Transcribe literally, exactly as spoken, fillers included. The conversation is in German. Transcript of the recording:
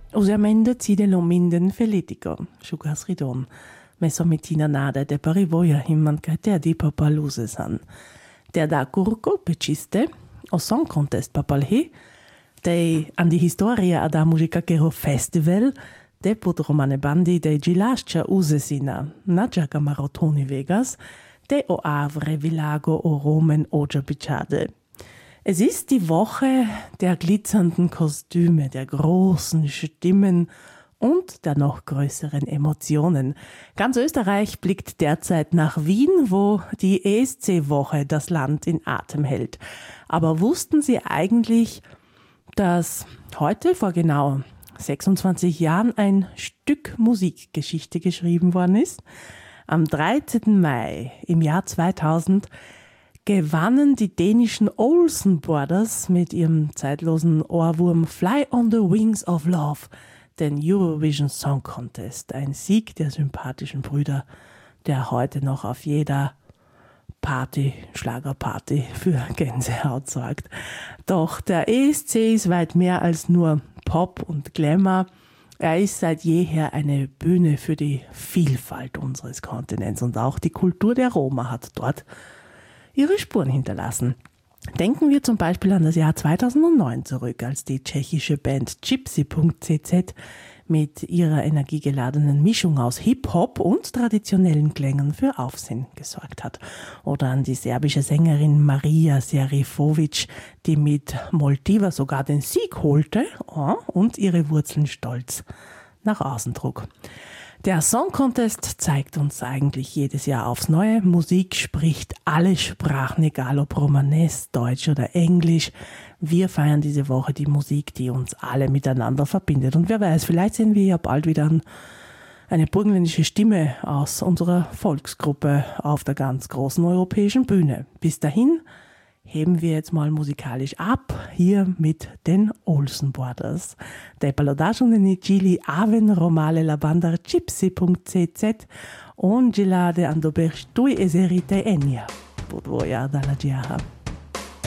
Usualmente cidelo minden felitico, sciugas ridon. Messo metina nada de parivoia himman catea di papalusesan. Der da curco peciste, o song contest papalhi, de an die historia ad a musica chero festival, de put romane bandi de gilascia usesina, nagia camarotoni vegas, de o avre villago o Romen oja picciade. Es ist die Woche der glitzernden Kostüme, der großen Stimmen und der noch größeren Emotionen. Ganz Österreich blickt derzeit nach Wien, wo die E S C-Woche das Land in Atem hält. Aber wussten Sie eigentlich, dass heute vor genau sechsundzwanzig Jahren ein Stück Musikgeschichte geschrieben worden ist? Am dreizehnten Mai im Jahr zweitausend gewannen die dänischen Olsen Brothers mit ihrem zeitlosen Ohrwurm Fly on the Wings of Love den Eurovision Song Contest. Ein Sieg der sympathischen Brüder, der heute noch auf jeder Party, Schlagerparty für Gänsehaut sorgt. Doch der E S C ist weit mehr als nur Pop und Glamour. Er ist seit jeher eine Bühne für die Vielfalt unseres Kontinents und auch die Kultur der Roma hat dort ihre Spuren hinterlassen. Denken wir zum Beispiel an das Jahr zweitausendneun zurück, als die tschechische Band Gypsy punkt c z mit ihrer energiegeladenen Mischung aus Hip-Hop und traditionellen Klängen für Aufsehen gesorgt hat. Oder an die serbische Sängerin Marija Serifovic, die mit Moltiva sogar den Sieg holte und ihre Wurzeln stolz nach außen trug. Der Song Contest zeigt uns eigentlich jedes Jahr aufs Neue. Musik spricht alle Sprachen, egal ob Romanes, Deutsch oder Englisch. Wir feiern diese Woche die Musik, die uns alle miteinander verbindet. Und wer weiß, vielleicht sehen wir ja bald wieder eine burgenländische Stimme aus unserer Volksgruppe auf der ganz großen europäischen Bühne. Bis dahin heben wir jetzt mal musikalisch ab, hier mit den Olsen Brothers. De Palodashun in Gili Aven Romale la Banda Gypsy punkt c z und Gelade Andoberstui Eserite Enya. Budvoja dalla Giaha.